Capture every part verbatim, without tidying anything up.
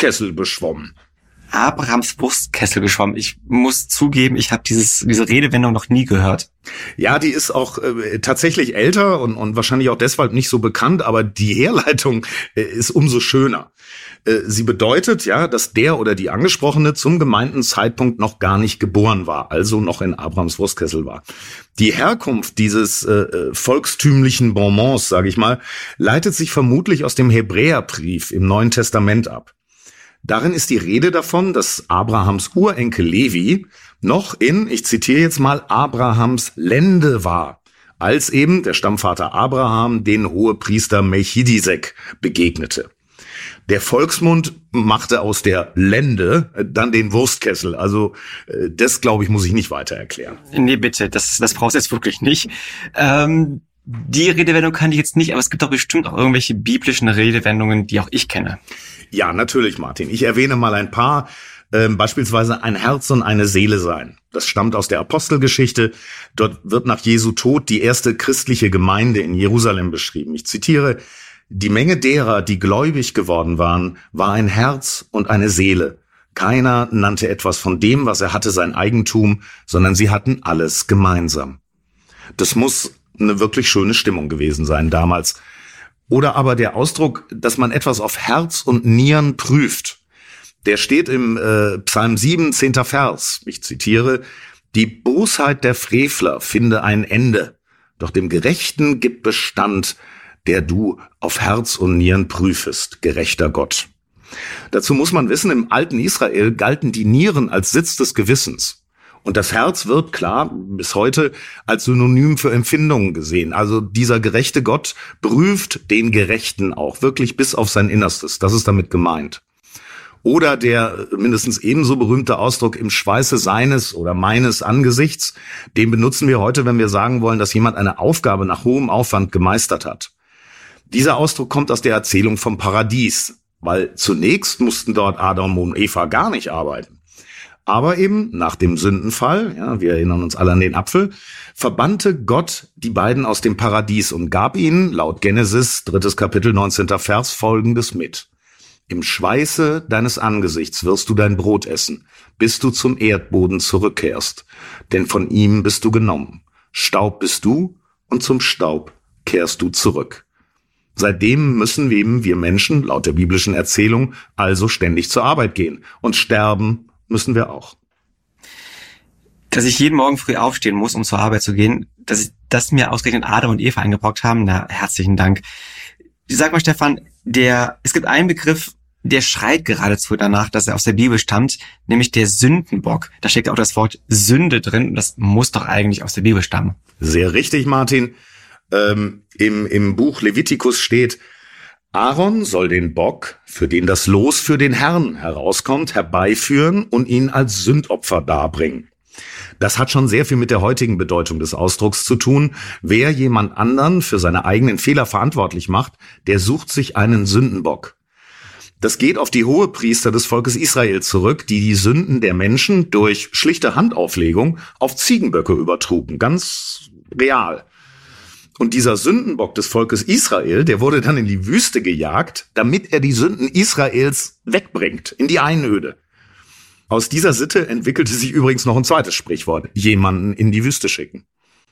Wurstkessel beschwommen. Abrahams Wurstkessel geschwommen. Ich muss zugeben, ich habe dieses diese Redewendung noch nie gehört. Ja, die ist auch äh, tatsächlich älter und, und wahrscheinlich auch deshalb nicht so bekannt, aber die Herleitung äh, ist umso schöner. Äh, sie bedeutet ja, dass der oder die Angesprochene zum gemeinten Zeitpunkt noch gar nicht geboren war, also noch in Abrahams Wurstkessel war. Die Herkunft dieses äh, volkstümlichen Bonbons, sage ich mal, leitet sich vermutlich aus dem Hebräerbrief im Neuen Testament ab. Darin ist die Rede davon, dass Abrahams Urenkel Levi noch in, ich zitiere jetzt mal, Abrahams Lände war, als eben der Stammvater Abraham den Hohepriester Melchisedek begegnete. Der Volksmund machte aus der Lände dann den Wurstkessel. Also das, glaube ich, muss ich nicht weiter erklären. Nee, bitte, das, das brauchst du jetzt wirklich nicht. Ähm, die Redewendung kann ich jetzt nicht, aber es gibt doch bestimmt auch irgendwelche biblischen Redewendungen, die auch ich kenne. Ja, natürlich, Martin. Ich erwähne mal ein paar, äh, beispielsweise ein Herz und eine Seele sein. Das stammt aus der Apostelgeschichte. Dort wird nach Jesu Tod die erste christliche Gemeinde in Jerusalem beschrieben. Ich zitiere: Die Menge derer, die gläubig geworden waren, war ein Herz und eine Seele. Keiner nannte etwas von dem, was er hatte, sein Eigentum, sondern sie hatten alles gemeinsam. Das muss eine wirklich schöne Stimmung gewesen sein damals. Oder aber der Ausdruck, dass man etwas auf Herz und Nieren prüft. Der steht im äh, Psalm sieben, zehnter Vers. Ich zitiere: Die Bosheit der Frevler finde ein Ende, doch dem Gerechten gibt Bestand, der du auf Herz und Nieren prüfest, gerechter Gott. Dazu muss man wissen, im alten Israel galten die Nieren als Sitz des Gewissens. Und das Herz wird, klar, bis heute als Synonym für Empfindungen gesehen. Also dieser gerechte Gott prüft den Gerechten auch wirklich bis auf sein Innerstes. Das ist damit gemeint. Oder der mindestens ebenso berühmte Ausdruck im Schweiße seines oder meines Angesichts, den benutzen wir heute, wenn wir sagen wollen, dass jemand eine Aufgabe nach hohem Aufwand gemeistert hat. Dieser Ausdruck kommt aus der Erzählung vom Paradies, weil zunächst mussten dort Adam und Eva gar nicht arbeiten. Aber eben nach dem Sündenfall, ja, wir erinnern uns alle an den Apfel, verbannte Gott die beiden aus dem Paradies und gab ihnen, laut Genesis, drittes Kapitel, neunzehnter Vers, Folgendes mit: Im Schweiße deines Angesichts wirst du dein Brot essen, bis du zum Erdboden zurückkehrst, denn von ihm bist du genommen. Staub bist du und zum Staub kehrst du zurück. Seitdem müssen wir eben, wir Menschen, laut der biblischen Erzählung, also ständig zur Arbeit gehen und sterben müssen wir auch. Dass ich jeden Morgen früh aufstehen muss, um zur Arbeit zu gehen, dass ich, das mir ausgerechnet Adam und Eva eingebrockt haben, na, herzlichen Dank. Sag mal, Stefan, der, es gibt einen Begriff, der schreit geradezu danach, dass er aus der Bibel stammt, nämlich der Sündenbock. Da steckt auch das Wort Sünde drin und das muss doch eigentlich aus der Bibel stammen. Sehr richtig, Martin. Ähm, im, im Buch Levitikus steht: Aaron soll den Bock, für den das Los für den Herrn herauskommt, herbeiführen und ihn als Sündopfer darbringen. Das hat schon sehr viel mit der heutigen Bedeutung des Ausdrucks zu tun. Wer jemand anderen für seine eigenen Fehler verantwortlich macht, der sucht sich einen Sündenbock. Das geht auf die Hohepriester des Volkes Israel zurück, die die Sünden der Menschen durch schlichte Handauflegung auf Ziegenböcke übertrugen. Ganz real. Und dieser Sündenbock des Volkes Israel, der wurde dann in die Wüste gejagt, damit er die Sünden Israels wegbringt, in die Einöde. Aus dieser Sitte entwickelte sich übrigens noch ein zweites Sprichwort: jemanden in die Wüste schicken.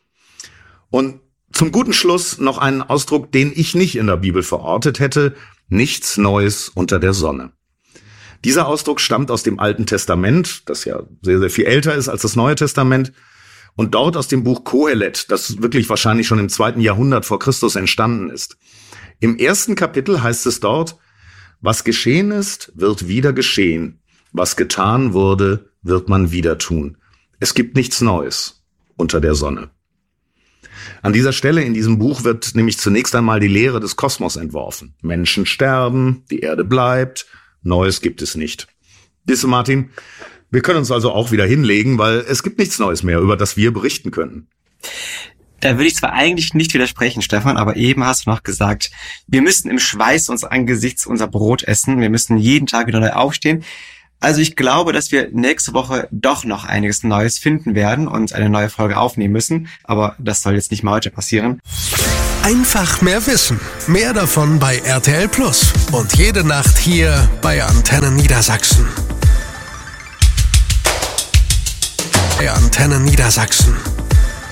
Und zum guten Schluss noch einen Ausdruck, den ich nicht in der Bibel verortet hätte: nichts Neues unter der Sonne. Dieser Ausdruck stammt aus dem Alten Testament, das ja sehr, sehr viel älter ist als das Neue Testament. Und dort aus dem Buch Kohelet, das wirklich wahrscheinlich schon im zweiten Jahrhundert vor Christus entstanden ist. Im ersten Kapitel heißt es dort: Was geschehen ist, wird wieder geschehen. Was getan wurde, wird man wieder tun. Es gibt nichts Neues unter der Sonne. An dieser Stelle in diesem Buch wird nämlich zunächst einmal die Lehre des Kosmos entworfen. Menschen sterben, die Erde bleibt, Neues gibt es nicht. Siehst du, Martin, wir können uns also auch wieder hinlegen, weil es gibt nichts Neues mehr, über das wir berichten können. Da will ich zwar eigentlich nicht widersprechen, Stefan, aber eben hast du noch gesagt, wir müssen im Schweiß uns angesichts unser Brot essen, wir müssen jeden Tag wieder neu aufstehen. Also ich glaube, dass wir nächste Woche doch noch einiges Neues finden werden und eine neue Folge aufnehmen müssen, aber das soll jetzt nicht mal heute passieren. Einfach mehr Wissen. Mehr davon bei R T L Plus. Und jede Nacht hier bei Antenne Niedersachsen. Bei Antenne Niedersachsen.